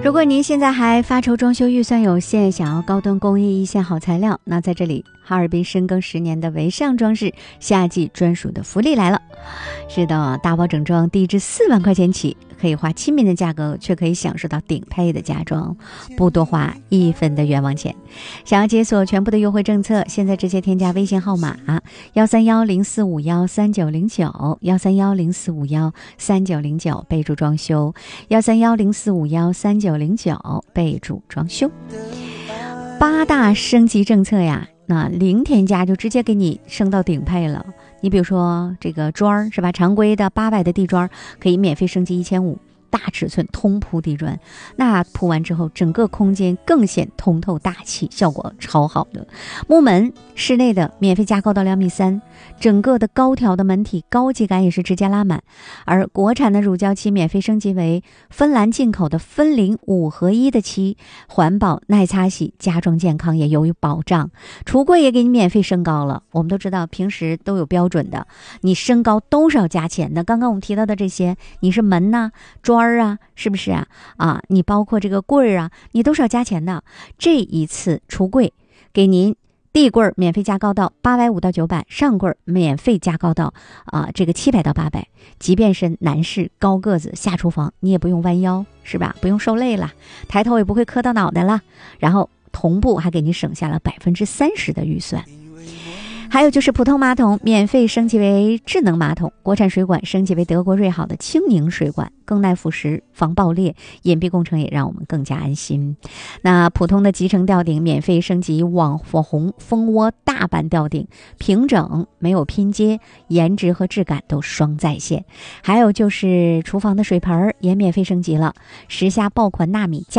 如果您现在还发愁装修预算有限，想要高端工艺一线好材料，那在这里哈尔滨深耕10年的维尚装饰夏季专属的福利来了。是的，大包整装低至4万块钱起，可以花亲民的价格，却可以享受到顶配的家装，不多花1分的冤枉钱。想要解锁全部的优惠政策，现在直接添加微信号码13104513909，13104513909，备注装修，13104513909，备注装修。8大升级政策呀，那零添加就直接给你升到顶配了。你比如说这个砖是吧，常规的800的地砖可以免费升级1500，大尺寸通铺地砖，那铺完之后整个空间更显通透大气，效果超好的。木门室内的免费加高到2.3米，整个的高挑的门体高级感也是直接拉满。而国产的乳胶漆免费升级为芬兰进口的芬林5合1的漆，环保耐擦洗，家装健康也有保障。橱柜也给你免费升高了，我们都知道平时都有标准的，你升高都是要加钱的。刚刚我们提到的这些，你是门呐、砖啊，是不是啊？你包括这个柜啊，你都是要加钱的。这一次橱柜给您地柜免费加高到850到900，上柜免费加高到这个700到800。即便是男士高个子下厨房，你也不用弯腰，是吧？不用受累了，抬头也不会磕到脑袋了。然后同步还给你省下了30%的预算。还有就是普通马桶免费升级为智能马桶，国产水管升级为德国瑞好的轻凝水管，更耐腐蚀，防爆裂，隐蔽工程也让我们更加安心。那普通的集成吊顶免费升级网红蜂窝大板吊顶，平整没有拼接，颜值和质感都双在线。还有就是厨房的水盆也免费升级了，时下爆款纳米